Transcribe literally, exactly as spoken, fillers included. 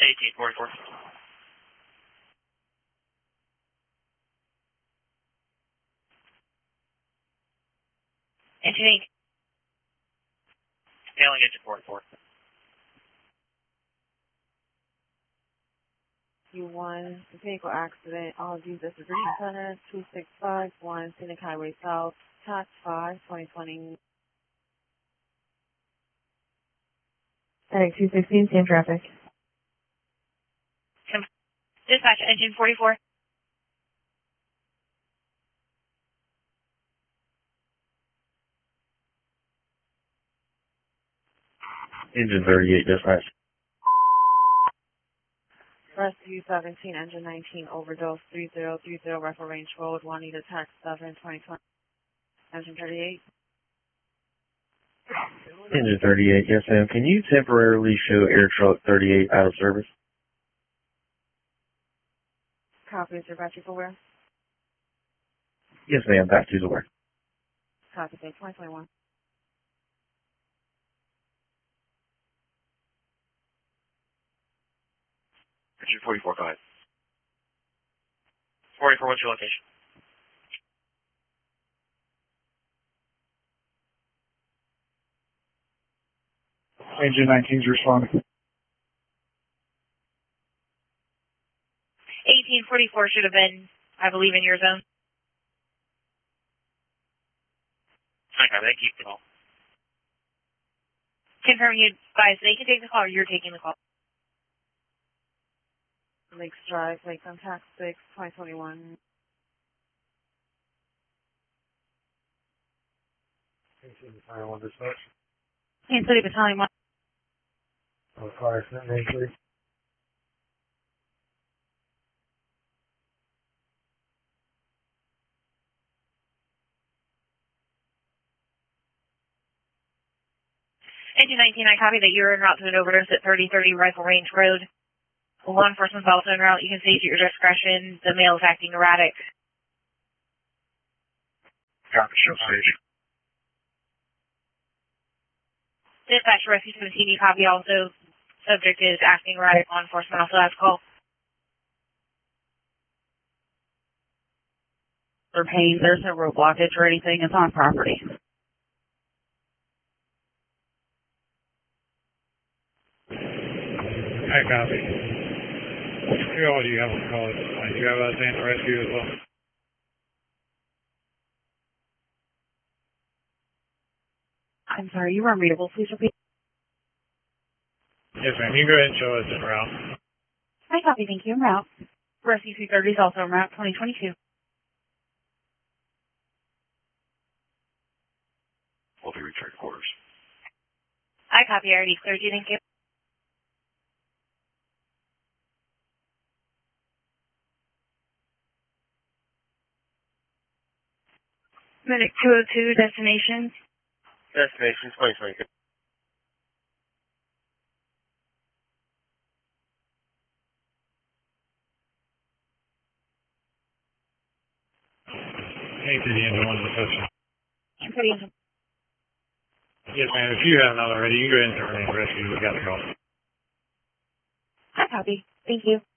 eighteen forty-four. Engine eight. Failing engine forty-four. U one, vehicle accident, all of these distribution center, two six five one, Scenic Highway South, tax five, twenty twenty. Heading two sixteen, same traffic. Dispatch, engine forty-four. Engine thirty-eight, dispatch. Rescue seventeen, engine nineteen, overdose three zero three zero, Rifle Range Road, Juanita, tax seven, twenty twenty. Engine thirty-eight. Engine thirty-eight, yes ma'am. Can you temporarily show air truck thirty-eight out of service? Copy, is your battery for where? Yes ma'am, back to the work. Copy, day twenty twenty-one. Engine forty-four, go ahead. forty-four, what's your location? Engine nineteen's responding. eighteen forty-four should have been, I believe, in your zone. Okay, thank you. Call. Confirm you guys, they can take the call or you're taking the call. Lakes Drive, Lakes on tax six, twenty twenty-one. Battalion one dispatch. Kansas City Battalion one. Oh, car accident, name please. Engine nineteen, I copy that you're en route to an overdose at thirty thirty Rifle Range Road. Law enforcement's also en route. You can see at your discretion. The male is acting erratic. Copy, show stage. Dispatch Rescue seventeen, you copy also. Subject is acting erratic. Law enforcement also has call. For pain, there's no road blockage or anything. It's on property. I copy. Who all do you have on call at this point? Do you have us in the rescue as well? I'm sorry, you were unreadable. Please repeat. Yes, ma'am. You go ahead and show us en route. I copy, thank you. En route. Rescue three thirty is also en route, twenty twenty-two. Will be returned quarters. I copy. I already cleared you. Thank you. Medic two oh two, destination. Destination twenty twenty-two. Take to the engine one discussion. Pretty. Yes, ma'am. If you haven't already, you go ahead and terminate the rescue. We got the call. I copy. Thank you.